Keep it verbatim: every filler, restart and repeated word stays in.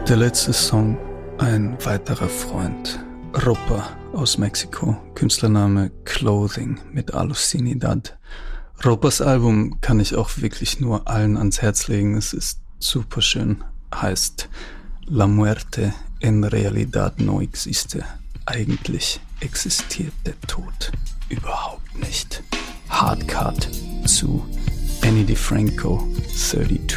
Der letzte Song, ein weiterer Freund, Ropa aus Mexiko, Künstlername Clothing mit Alucinidad. Ropas Album kann ich auch wirklich nur allen ans Herz legen, es ist super schön, heißt La Muerte en realidad no existe. Eigentlich existiert der Tod überhaupt nicht. Hardcut zu Annie DiFranco zweiunddreißig.